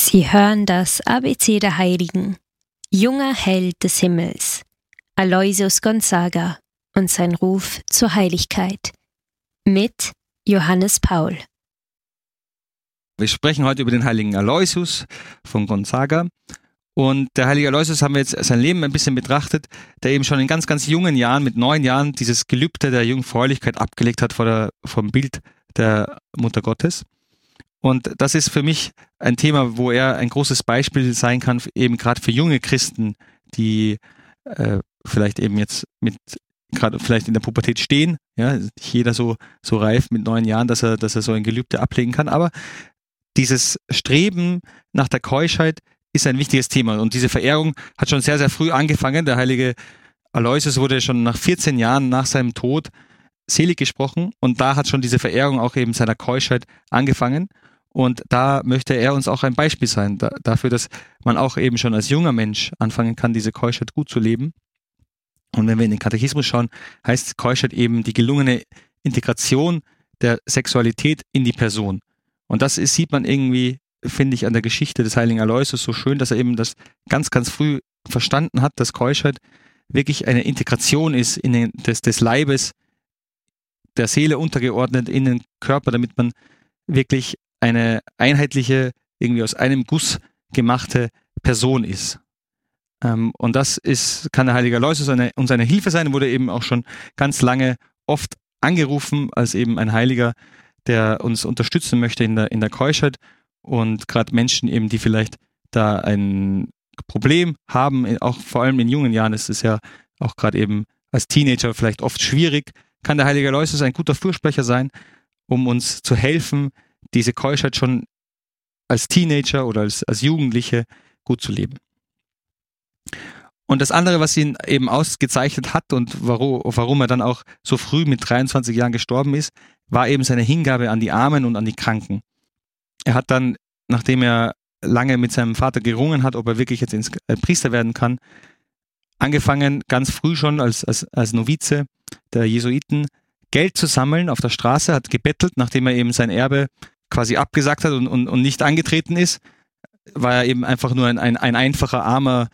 Sie hören das ABC der Heiligen. Junger Held des Himmels, Aloysius Gonzaga und sein Ruf zur Heiligkeit. Mit Johannes Paul. Wir sprechen heute über den heiligen Aloysius von Gonzaga. Und der heilige Aloysius haben wir jetzt sein Leben ein bisschen betrachtet, der eben schon in ganz, ganz jungen Jahren, mit 9 Jahren, dieses Gelübde der Jungfräulichkeit abgelegt hat vom Bild der Mutter Gottes. Und das ist für mich ein Thema, wo er ein großes Beispiel sein kann, eben gerade für junge Christen, die vielleicht eben jetzt gerade vielleicht in der Pubertät stehen, ja, nicht jeder so reif mit 9 Jahren, dass er so ein Gelübde ablegen kann, aber dieses Streben nach der Keuschheit ist ein wichtiges Thema und diese Verehrung hat schon sehr, sehr früh angefangen. Der heilige Aloysius wurde schon nach 14 Jahren nach seinem Tod selig gesprochen und da hat schon diese Verehrung auch eben seiner Keuschheit angefangen. Und da möchte er uns auch ein Beispiel sein, dafür, dass man auch eben schon als junger Mensch anfangen kann, diese Keuschheit gut zu leben. Und wenn wir in den Katechismus schauen, heißt Keuschheit eben die gelungene Integration der Sexualität in die Person. Und das sieht man irgendwie, finde ich, an der Geschichte des heiligen Aloysius so schön, dass er eben das ganz, ganz früh verstanden hat, dass Keuschheit wirklich eine Integration ist des Leibes, der Seele untergeordnet in den Körper, damit man wirklich eine einheitliche, irgendwie aus einem Guss gemachte Person ist. Und das kann der heilige Aloysius uns eine Hilfe sein, wurde eben auch schon ganz lange oft angerufen als eben ein Heiliger, der uns unterstützen möchte in der Keuschheit und gerade Menschen eben, die vielleicht da ein Problem haben, auch vor allem in jungen Jahren ist es ja auch gerade eben als Teenager vielleicht oft schwierig, kann der heilige Aloysius ein guter Fürsprecher sein, um uns zu helfen, diese Keuschheit schon als Teenager oder als Jugendliche gut zu leben. Und das andere, was ihn eben ausgezeichnet hat und warum er dann auch so früh mit 23 Jahren gestorben ist, war eben seine Hingabe an die Armen und an die Kranken. Er hat dann, nachdem er lange mit seinem Vater gerungen hat, ob er wirklich jetzt Priester werden kann, angefangen, ganz früh schon als Novize der Jesuiten Geld zu sammeln auf der Straße, hat gebettelt, nachdem er eben sein Erbe quasi abgesagt hat und nicht angetreten ist, war er eben einfach nur ein einfacher, armer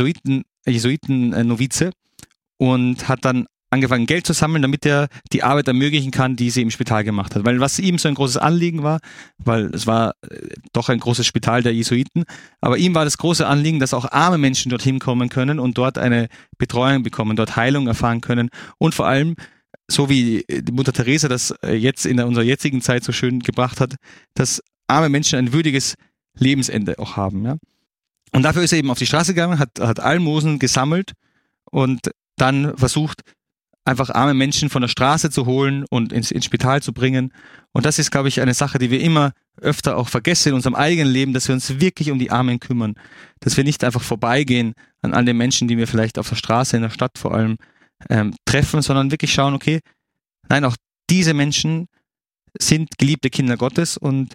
Jesuiten-Novize und hat dann angefangen, Geld zu sammeln, damit er die Arbeit ermöglichen kann, die sie im Spital gemacht hat. Weil was ihm so ein großes Anliegen war, weil es war doch ein großes Spital der Jesuiten, aber ihm war das große Anliegen, dass auch arme Menschen dorthin kommen können und dort eine Betreuung bekommen, dort Heilung erfahren können und vor allem, so wie die Mutter Teresa das jetzt in unserer jetzigen Zeit so schön gebracht hat, dass arme Menschen ein würdiges Lebensende auch haben. Ja? Und dafür ist er eben auf die Straße gegangen, hat Almosen gesammelt und dann versucht, einfach arme Menschen von der Straße zu holen und ins Spital zu bringen. Und das ist, glaube ich, eine Sache, die wir immer öfter auch vergessen in unserem eigenen Leben, dass wir uns wirklich um die Armen kümmern. Dass wir nicht einfach vorbeigehen an all den Menschen, die wir vielleicht auf der Straße, in der Stadt vor allem treffen, sondern wirklich schauen, okay, nein, auch diese Menschen sind geliebte Kinder Gottes und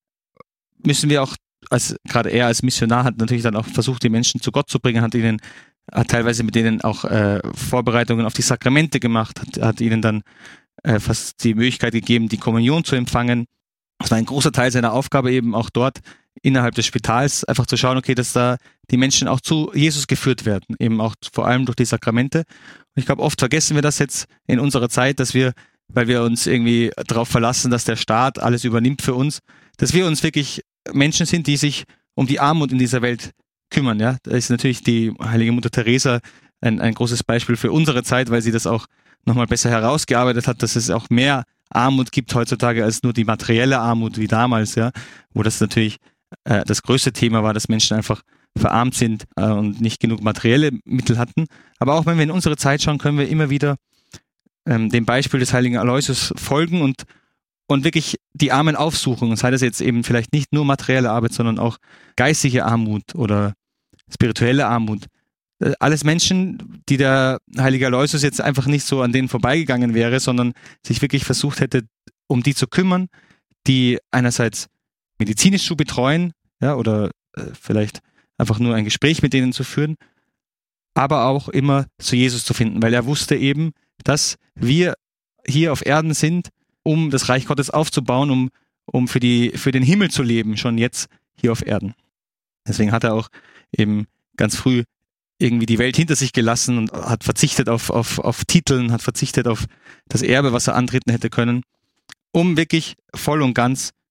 müssen wir auch, gerade er als Missionar hat natürlich dann auch versucht, die Menschen zu Gott zu bringen, hat teilweise mit denen auch Vorbereitungen auf die Sakramente gemacht, hat ihnen dann fast die Möglichkeit gegeben, die Kommunion zu empfangen. Das war ein großer Teil seiner Aufgabe eben auch dort innerhalb des Spitals, einfach zu schauen, okay, dass da die Menschen auch zu Jesus geführt werden, eben auch vor allem durch die Sakramente. Und ich glaube, oft vergessen wir das jetzt in unserer Zeit, weil wir uns irgendwie darauf verlassen, dass der Staat alles übernimmt für uns, dass wir uns wirklich Menschen sind, die sich um die Armut in dieser Welt kümmern. Ja? Da ist natürlich die heilige Mutter Teresa ein großes Beispiel für unsere Zeit, weil sie das auch nochmal besser herausgearbeitet hat, dass es auch mehr Armut gibt heutzutage als nur die materielle Armut wie damals, ja, wo das natürlich das größte Thema war, dass Menschen einfach verarmt sind und nicht genug materielle Mittel hatten. Aber auch wenn wir in unsere Zeit schauen, können wir immer wieder dem Beispiel des heiligen Aloysius folgen und wirklich die Armen aufsuchen. Und sei das jetzt eben vielleicht nicht nur materielle Arbeit, sondern auch geistige Armut oder spirituelle Armut. Alles Menschen, die der heilige Aloysius jetzt einfach nicht so an denen vorbeigegangen wäre, sondern sich wirklich versucht hätte, um die zu kümmern, die einerseits medizinisch zu betreuen, ja, oder vielleicht einfach nur ein Gespräch mit denen zu führen, aber auch immer zu Jesus zu finden, weil er wusste eben, dass wir hier auf Erden sind, um das Reich Gottes aufzubauen, um für den Himmel zu leben, schon jetzt hier auf Erden. Deswegen hat er auch eben ganz früh irgendwie die Welt hinter sich gelassen und hat verzichtet auf Titeln, hat verzichtet auf das Erbe, was er antreten hätte können, um wirklich voll und ganz